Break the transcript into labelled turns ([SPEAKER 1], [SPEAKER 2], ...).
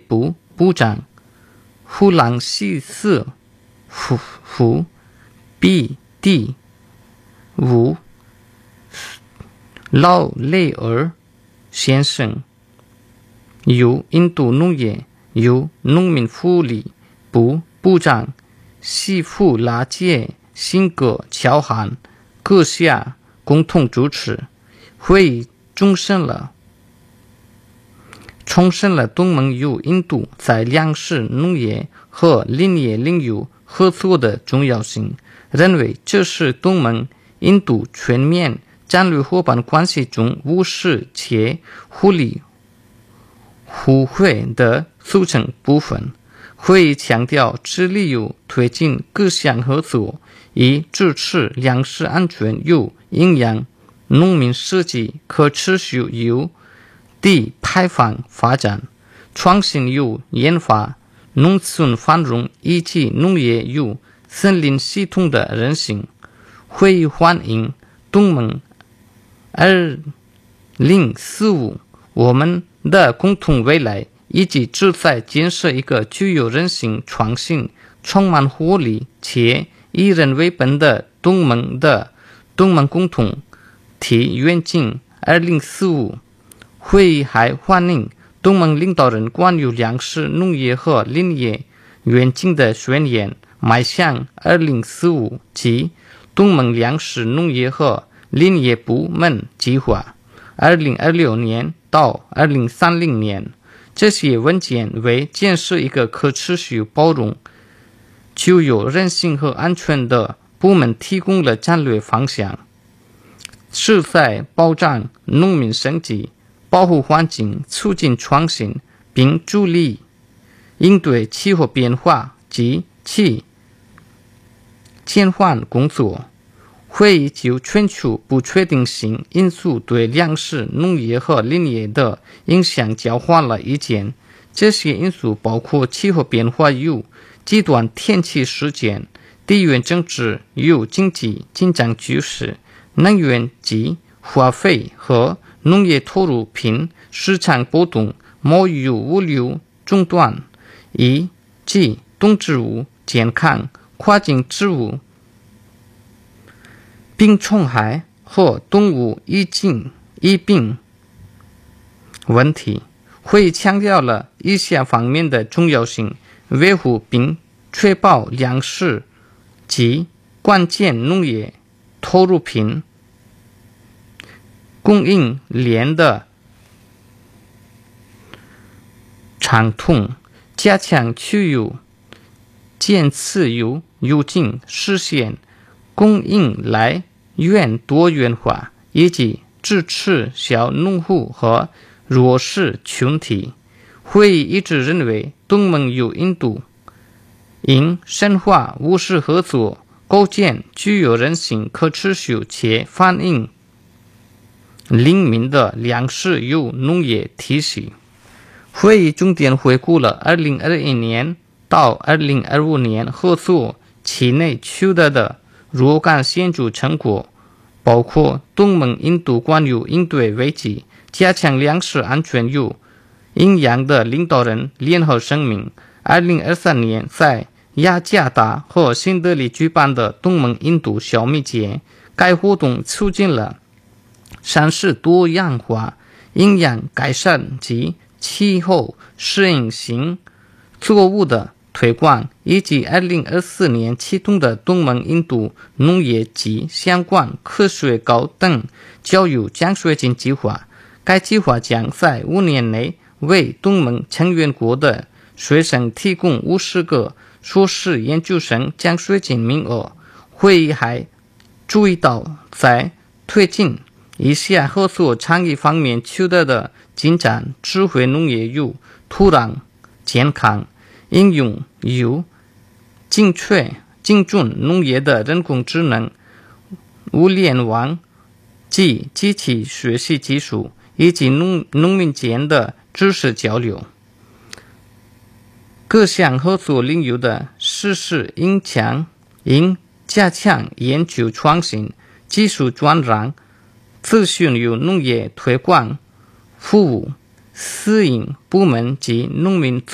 [SPEAKER 1] 部部长弗朗西斯福毕第伍劳雷尔先生，由印度农业由农民福利部部长西弗拉杰辛格乔汉阁下共同主持。会议重申了东盟与印度在粮食、农业和林业领域合作的重要性，认为这是东盟印度全面战略伙伴关系中务实且互利互惠的组成部分。会议强调致力于推进各项合作，以支持粮食安全与营养、农民设计、可持续与低排放发展、创新与研发、农村繁荣以及农业与森林系统的韧性。会议欢迎东盟2045我们的共同未来，以及旨在建设一个具有韧性、创新、充满活力且以人为本的东盟共同体愿景2045。会议还欢迎东盟领导人关于粮食、农业和林业愿景的宣言，迈向2045及东盟粮食、农业和林业部门计划2026年到2030年。这些文件为建设一个可持续、包容、具有韧性和安全的部门提供了战略方向，是在保障农民生计、保护环境、促进创新，并助力应对气候变化及其减缓工作。会议就全球不确定性因素对粮食、农业和林业的影响交换了意见。这些因素包括气候变化与极端天气事件、地缘政治与经济紧张局势、能源及化肥和农业投入品市场波动、贸易与物流中断，以及动植物健康、跨境植物病虫害和动物疫病问题。会议强调了以下方面的重要性：维护并确保粮食及关键农业投入品供应链的畅通，加强区域检测与预警，实现供应来源多元化，以及支持小农户和弱势群体。会议一致认为，东盟与印度应深化务实合作，构建具有韧性、可持续且反映邻民的粮食与农业体系。会议重点回顾了2021年到2025年合作期内取得的若干显著成果，包括东盟印度关于应对危机、加强粮食安全与营养的领导人联合声明。2023年在雅加达和新德里举办的东盟印度小米节，该活动促进了粮食多样化、营养改善及气候适应型作物的推广，以及2024年启动的东盟印度农业及相关科学高等教育奖学金计划。该计划将在5年内为东盟成员国的学生提供50个硕士研究生奖学金名额。会议还注意到，在推进以下合作倡议方面取得的进展：智慧农业与土壤健康应用与精准农业的人工智能、物联网及机器学习技术，以及农民间的知识交流。各项合作领域的实施应加强研究创新、技术转让、资讯与农业推广服务、私营部门及农民